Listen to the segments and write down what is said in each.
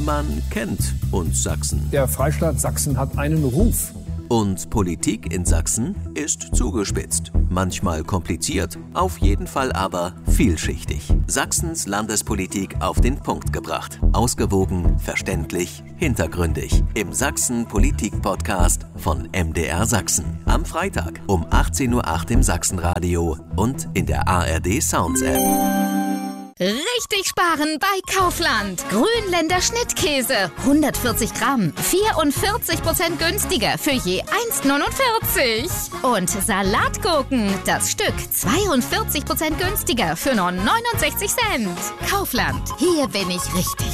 Man kennt uns Sachsen. Der Freistaat Sachsen hat einen Ruf. Und Politik in Sachsen ist zugespitzt. Manchmal kompliziert, auf jeden Fall aber vielschichtig. Sachsens Landespolitik auf den Punkt gebracht. Ausgewogen, verständlich, hintergründig. Im Sachsen-Politik-Podcast von MDR Sachsen. Am Freitag um 18:08 Uhr im Sachsenradio und in der ARD Sounds App. Richtig sparen bei Kaufland. Grünländer Schnittkäse. 140 Gramm. 44% günstiger für je 1,49. Und Salatgurken. Das Stück 42% günstiger für nur 69 Cent. Kaufland. Hier bin ich richtig.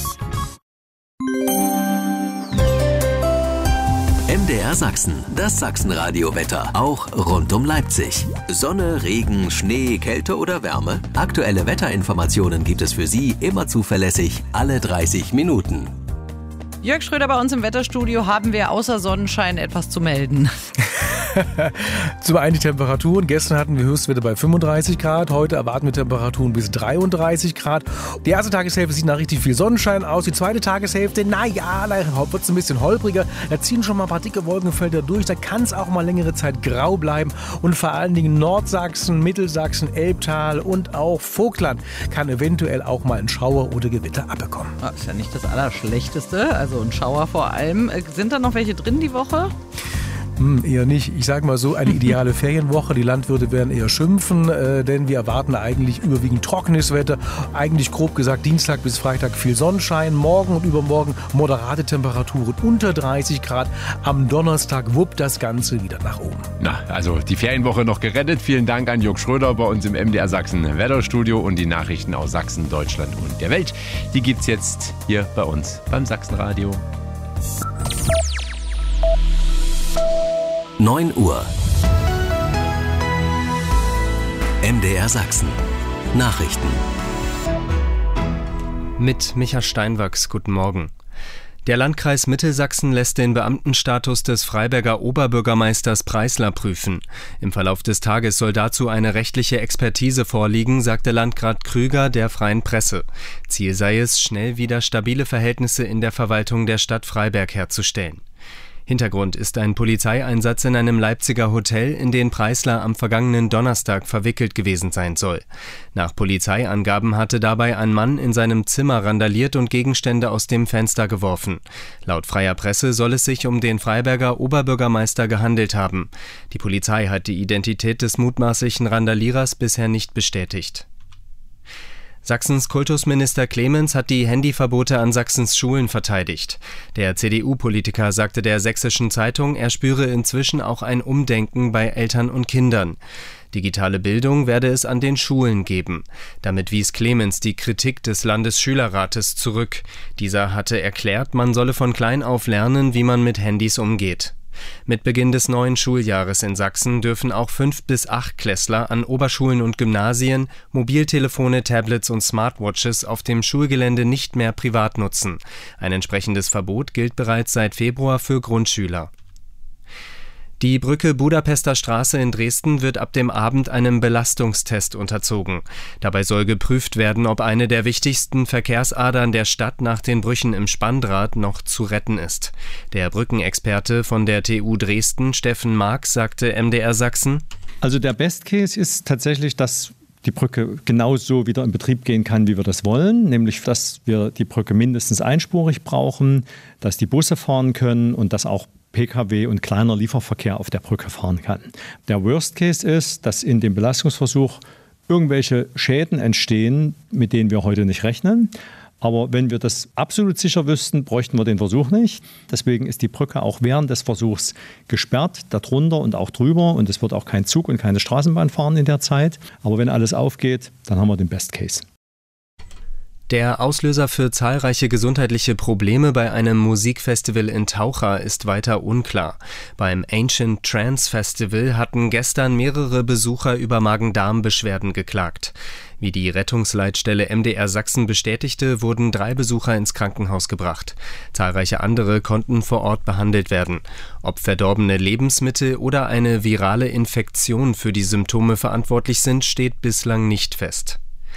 MDR Sachsen, das Sachsenradio-Wetter, auch rund um Leipzig. Sonne, Regen, Schnee, Kälte oder Wärme? Aktuelle Wetterinformationen gibt es für Sie immer zuverlässig, alle 30 Minuten. Jörg Schröder, bei uns im Wetterstudio haben wir außer Sonnenschein etwas zu melden. Zum einen die Temperaturen. Gestern hatten wir Höchstwerte bei 35 Grad. Heute erwarten wir Temperaturen bis 33 Grad. Die erste Tageshälfte sieht nach richtig viel Sonnenschein aus. Die zweite Tageshälfte, wird es ein bisschen holpriger. Da ziehen schon mal ein paar dicke Wolkenfelder durch. Da kann es auch mal längere Zeit grau bleiben. Und vor allen Dingen Nordsachsen, Mittelsachsen, Elbtal und auch Vogtland kann eventuell auch mal ein Schauer oder Gewitter abbekommen. Das ist ja nicht das Allerschlechteste. Also ein Schauer vor allem. Sind da noch welche drin die Woche? Eher nicht. Ich sage mal so, eine ideale Ferienwoche. Die Landwirte werden eher schimpfen, denn wir erwarten eigentlich überwiegend trockenes Wetter. Eigentlich grob gesagt Dienstag bis Freitag viel Sonnenschein. Morgen und übermorgen moderate Temperaturen unter 30 Grad. Am Donnerstag wuppt das Ganze wieder nach oben. Na, also die Ferienwoche noch gerettet. Vielen Dank an Jörg Schröder bei uns im MDR Sachsen Wetterstudio. Und die Nachrichten aus Sachsen, Deutschland und der Welt, die gibt's jetzt hier bei uns beim Sachsenradio. 9 Uhr. MDR Sachsen. Nachrichten. Mit Micha Steinwachs, guten Morgen. Der Landkreis Mittelsachsen lässt den Beamtenstatus des Freiberger Oberbürgermeisters Preisler prüfen. Im Verlauf des Tages soll dazu eine rechtliche Expertise vorliegen, sagte Landrat Krüger der Freien Presse. Ziel sei es, schnell wieder stabile Verhältnisse in der Verwaltung der Stadt Freiberg herzustellen. Hintergrund ist ein Polizeieinsatz in einem Leipziger Hotel, in den Preisler am vergangenen Donnerstag verwickelt gewesen sein soll. Nach Polizeiangaben hatte dabei ein Mann in seinem Zimmer randaliert und Gegenstände aus dem Fenster geworfen. Laut Freier Presse soll es sich um den Freiberger Oberbürgermeister gehandelt haben. Die Polizei hat die Identität des mutmaßlichen Randalierers bisher nicht bestätigt. Sachsens Kultusminister Clemens hat die Handyverbote an Sachsens Schulen verteidigt. Der CDU-Politiker sagte der Sächsischen Zeitung, er spüre inzwischen auch ein Umdenken bei Eltern und Kindern. Digitale Bildung werde es an den Schulen geben. Damit wies Clemens die Kritik des Landesschülerrates zurück. Dieser hatte erklärt, man solle von klein auf lernen, wie man mit Handys umgeht. Mit Beginn des neuen Schuljahres in Sachsen dürfen auch 5- bis 8-Klässler an Oberschulen und Gymnasien Mobiltelefone, Tablets und Smartwatches auf dem Schulgelände nicht mehr privat nutzen. Ein entsprechendes Verbot gilt bereits seit Februar für Grundschüler. Die Brücke Budapester Straße in Dresden wird ab dem Abend einem Belastungstest unterzogen. Dabei soll geprüft werden, ob eine der wichtigsten Verkehrsadern der Stadt nach den Brüchen im Spanndraht noch zu retten ist. Der Brückenexperte von der TU Dresden, Steffen Marx, sagte MDR Sachsen: Also der Best Case ist tatsächlich, dass die Brücke genauso wieder in Betrieb gehen kann, wie wir das wollen. Nämlich, dass wir die Brücke mindestens einspurig brauchen, dass die Busse fahren können und dass auch Pkw und kleiner Lieferverkehr auf der Brücke fahren kann. Der Worst Case ist, dass in dem Belastungsversuch irgendwelche Schäden entstehen, mit denen wir heute nicht rechnen. Aber wenn wir das absolut sicher wüssten, bräuchten wir den Versuch nicht. Deswegen ist die Brücke auch während des Versuchs gesperrt, darunter und auch drüber. Und es wird auch kein Zug und keine Straßenbahn fahren in der Zeit. Aber wenn alles aufgeht, dann haben wir den Best Case. Der Auslöser für zahlreiche gesundheitliche Probleme bei einem Musikfestival in Taucha ist weiter unklar. Beim Ancient Trance Festival hatten gestern mehrere Besucher über Magen-Darm-Beschwerden geklagt. Wie die Rettungsleitstelle MDR Sachsen bestätigte, wurden 3 Besucher ins Krankenhaus gebracht. Zahlreiche andere konnten vor Ort behandelt werden. Ob verdorbene Lebensmittel oder eine virale Infektion für die Symptome verantwortlich sind, steht bislang nicht fest.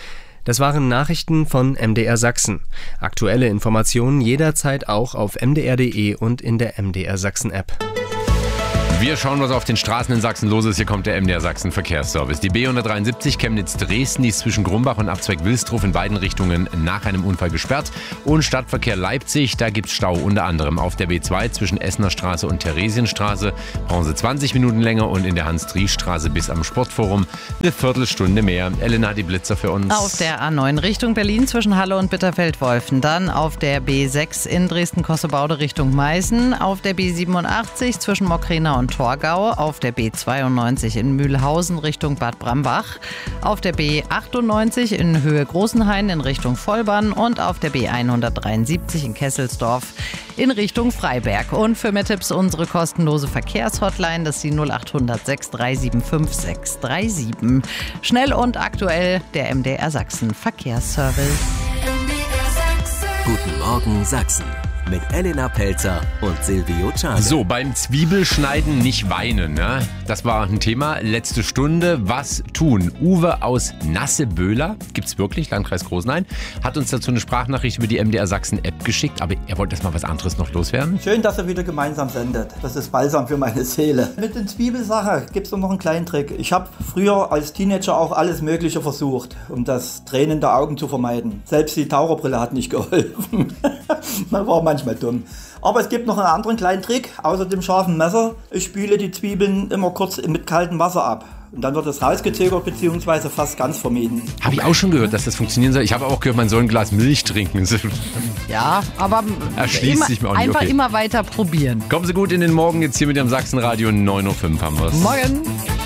Das waren Nachrichten von MDR Sachsen. Aktuelle Informationen jederzeit auch auf mdr.de und in der MDR Sachsen App. Wir schauen, was auf den Straßen in Sachsen los ist. Hier kommt der MDR Sachsen Verkehrsservice. Die B173 Chemnitz-Dresden, die ist zwischen Grumbach und Abzweig-Wilsdruf in beiden Richtungen nach einem Unfall gesperrt. Und Stadtverkehr Leipzig, da gibt es Stau unter anderem auf der B2 zwischen Essener Straße und Theresienstraße. Brauchen Sie 20 Minuten länger und in der Hans-Dries-Straße bis am Sportforum eine Viertelstunde mehr. Elena, die Blitzer für uns. Auf der A9 Richtung Berlin zwischen Halle und Bitterfeld-Wolfen. Dann auf der B6 in Dresden-Kossebaude Richtung Meißen. Auf der B87 zwischen Mokryna und Torgau, auf der B92 in Mühlhausen Richtung Bad Brambach, auf der B98 in Höhe Großenhain in Richtung Vollbann und auf der B173 in Kesselsdorf in Richtung Freiberg. Und für mehr Tipps unsere kostenlose Verkehrshotline, das ist die 0800 6375 637. Schnell und aktuell der MDR Sachsen Verkehrsservice. Guten Morgen Sachsen. Mit Elena Pelzer und Silvio Czade. So, beim Zwiebelschneiden nicht weinen. Ne? Das war ein Thema. Letzte Stunde. Was tun? Uwe aus Nasseböhler, gibt's wirklich, Landkreis Großenhain, hat uns dazu eine Sprachnachricht über die MDR Sachsen App geschickt. Aber er wollte erst mal was anderes noch loswerden. Schön, dass ihr wieder gemeinsam sendet. Das ist balsam für meine Seele. Mit den Zwiebelsache gibt's noch einen kleinen Trick. Ich habe früher als Teenager auch alles Mögliche versucht, um das Tränen der Augen zu vermeiden. Selbst die Taucherbrille hat nicht geholfen. Man war manchmal dumm. Aber es gibt noch einen anderen kleinen Trick. Außer dem scharfen Messer. Ich spüle die Zwiebeln immer kurz mit kaltem Wasser ab. Und dann wird es rausgezögert bzw. fast ganz vermieden. Habe ich auch schon gehört, dass das funktionieren soll. Ich habe auch gehört, man soll ein Glas Milch trinken. Ja, aber erschließt sich mir auch nicht. Einfach okay. Immer weiter probieren. Kommen Sie gut in den Morgen. Jetzt hier mit dem Sachsenradio 9.05 Uhr haben wir es. Morgen.